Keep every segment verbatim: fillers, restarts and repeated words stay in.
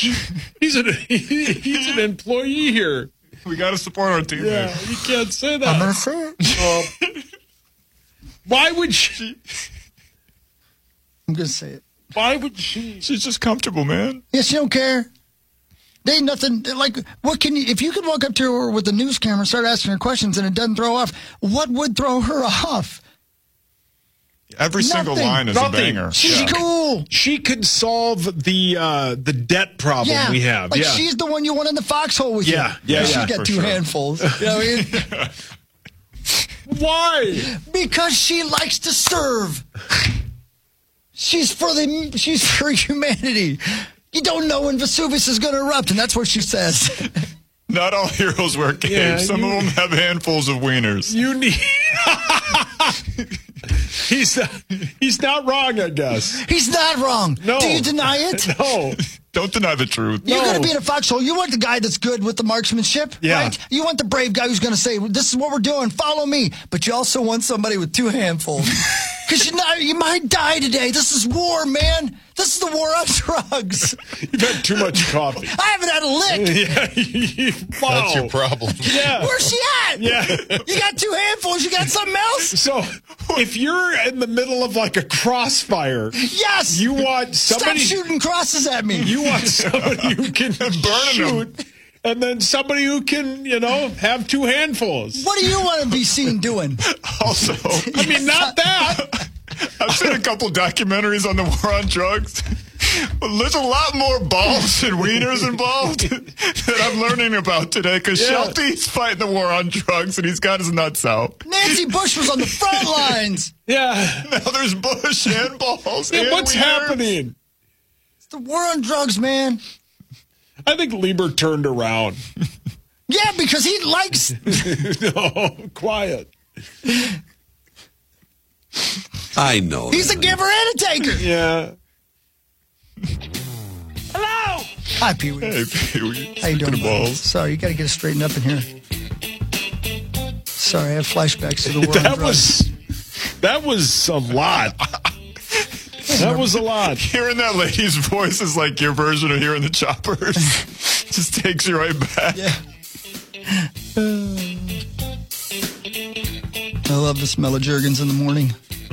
He's an he's an employee here. We got to support our team. Yeah, you can't say that. I'm going to say it. Uh, why would she? I'm going to say it. Why would she? She's just comfortable, man. Yeah, she don't care. They ain't nothing, like, what can you, if you could walk up to her with a news camera and start asking her questions and it doesn't throw off, what would throw her off? Every Nothing. single line is Nothing. a banger. She's Yeah. cool. She could solve the uh, the debt problem Yeah. we have. Like, yeah. she's the one you want in the foxhole with Yeah, you. yeah, She's yeah, got for two sure. handfuls. You know what I mean? Why? Because she likes to serve. She's for the, she's for humanity. You don't know when Vesuvius is going to erupt, and that's what she says. Not all heroes wear capes. Yeah, Some you- of them have handfuls of wieners. You need. he's not, he's not wrong, I guess. He's not wrong. No. Do you deny it? No. Don't deny the truth. You're No. going to be in a foxhole. You want the guy that's good with the marksmanship, Yeah. right? You want the brave guy who's going to say, this is what we're doing, follow me. But you also want somebody with two handfuls. Because you, know, you might die today. This is war, man. This is the war on drugs. You've had too much coffee. I haven't had a lick. Yeah. Wow. That's your problem. Yeah. Where's she at? Yeah. You got two handfuls. You got something else? So if you're in the middle of like a crossfire, Yes. you want somebody. Stop shooting crosses at me. You want somebody who can Burning shoot, them. and then somebody who can, you know, have two handfuls. What do you want to be seen doing? Also, I mean, not that. I've seen a couple documentaries on the war on drugs. But there's a lot more balls and wieners involved that I'm learning about today because Yeah. Shelty's fighting the war on drugs and he's got his nuts out. Nancy Bush was on the front lines. Yeah. Now there's Bush and balls. Yeah, and what's wieners. happening? It's the war on drugs, man. I think Lieber turned around. Yeah, because he likes. No, quiet. I know. He's a giver and a taker. Yeah. Hi, Pee Wee. Hey, Pee-wee. How you doing, Speaking of buddy? balls. Sorry, you got to get it straightened up in here. Sorry, I have flashbacks to the war on That drugs. was that was a lot. That was a lot. Hearing that lady's voice is like your version of hearing the choppers. Just takes you right back. Yeah. I love the smell of Jergens in the morning.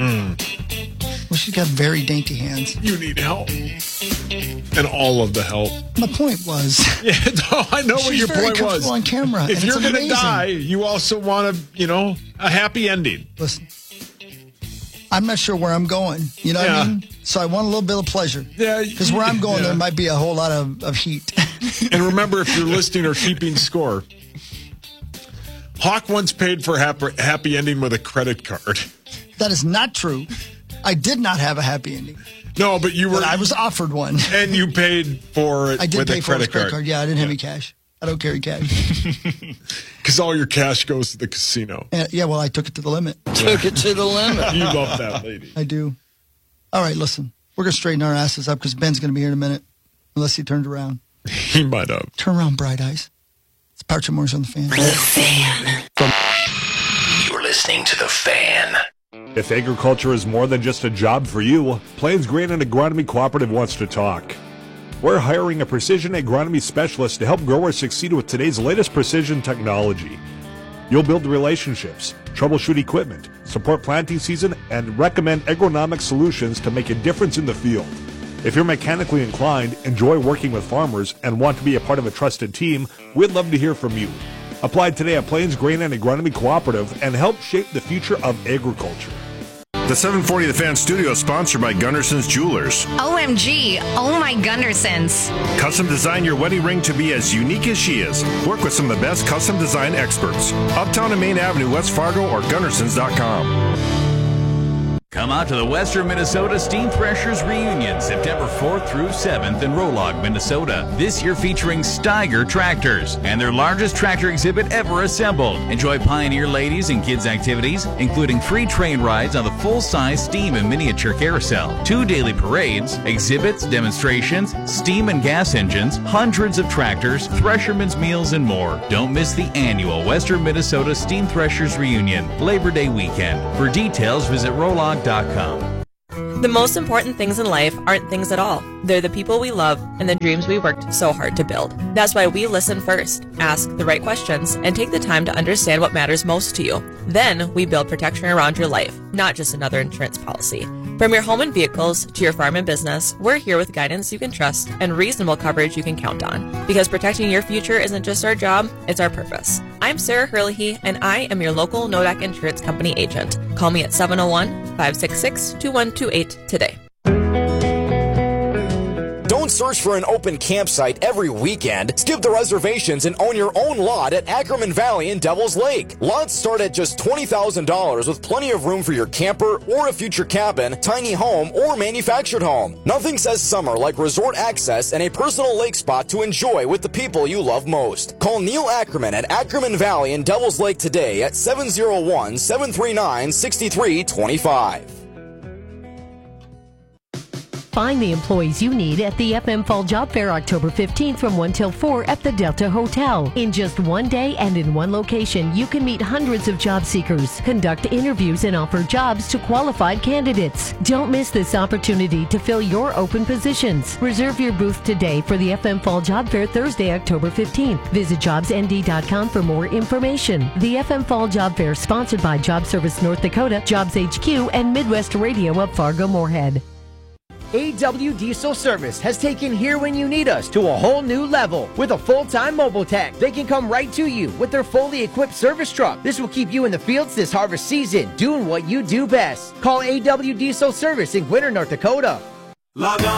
Well, she's got very dainty hands. You need help. And all of the help. My point was, Yeah, no, I know what she's your very point was. comfortable on camera. If and you're it's going to amazing. die, you also want to, you know, a happy ending. Listen, I'm not sure where I'm going. You know what Yeah. I mean? So I want a little bit of pleasure. Yeah, Because where I'm going, yeah. there might be a whole lot of, of heat. And remember, if you're listening or keeping score, Hawk once paid for a happy, happy ending with a credit card. That is not true. I did not have a happy ending, No, but you were. but I was offered one. And you paid for it I did with pay a for credit his credit card. card. Yeah, I didn't have any cash. I don't carry cash. Because all your cash goes to the casino. And, yeah, well, I took it to the limit. Took it to the limit. You love that lady. I do. All right, listen. We're going to straighten our asses up because Ben's going to be here in a minute. Unless he turned around. He might have. Turn around, Bright Eyes. It's Parcher Morris on the Fan. The Fan. You're listening to The Fan. If agriculture is more than just a job for you, Plains Grain and Agronomy Cooperative wants to talk. We're hiring a precision agronomy specialist to help growers succeed with today's latest precision technology. You'll build relationships, troubleshoot equipment, support planting season, and recommend agronomic solutions to make a difference in the field. If you're mechanically inclined, enjoy working with farmers, and want to be a part of a trusted team, we'd love to hear from you. Apply today at Plains Grain and Agronomy Cooperative and help shape the future of agriculture. The seven forty The Fan studio is sponsored by Gunderson's Jewelers. O M G, oh my Gundersons. Custom design your wedding ring to be as unique as she is. Work with some of the best custom design experts. Uptown and Main Avenue, West Fargo, or Gundersons dot com. Come out to the Western Minnesota Steam Threshers Reunion, September fourth through seventh in Rolog, Minnesota. This year featuring Steiger tractors and their largest tractor exhibit ever assembled. Enjoy Pioneer ladies and kids activities, including free train rides on the full-size steam and miniature carousel, two daily parades, exhibits, demonstrations, steam and gas engines, hundreds of tractors, threshermen's meals, and more. Don't miss the annual Western Minnesota Steam Threshers Reunion, Labor Day weekend. For details, visit rolog dot com. The most important things in life aren't things at all. They're the people we love and the dreams we worked so hard to build. That's why we listen first, ask the right questions, and take the time to understand what matters most to you. Then we build protection around your life, not just another insurance policy. From your home and vehicles to your farm and business, we're here with guidance you can trust and reasonable coverage you can count on. Because protecting your future isn't just our job, it's our purpose. I'm Sarah Hurley, and I am your local Nodak Insurance Company agent. Call me at seven oh one, five six six, two one two eight today. Don't search for an open campsite every weekend. Skip the reservations and own your own lot at Ackerman Valley in Devil's Lake. Lots start at just twenty thousand dollars with plenty of room for your camper or a future cabin, tiny home, or manufactured home. Nothing says summer like resort access and a personal lake spot to enjoy with the people you love most. Call Neil Ackerman at Ackerman Valley in Devil's Lake today at seven oh one, seven three nine, six three two five. Find the employees you need at the F M Fall Job Fair October fifteenth from one till four at the Delta Hotel. In just one day and in one location, you can meet hundreds of job seekers, conduct interviews, and offer jobs to qualified candidates. Don't miss this opportunity to fill your open positions. Reserve your booth today for the F M Fall Job Fair Thursday, October fifteenth. Visit jobs n d dot com for more information. The F M Fall Job Fair sponsored by Job Service North Dakota, Jobs H Q, and Midwest Radio of Fargo-Moorhead. A W Diesel Service has taken Here When You Need Us to a whole new level. With a full-time mobile tech, they can come right to you with their fully equipped service truck. This will keep you in the fields this harvest season, doing what you do best. Call A W Diesel Service in Gwinner, North Dakota. Log on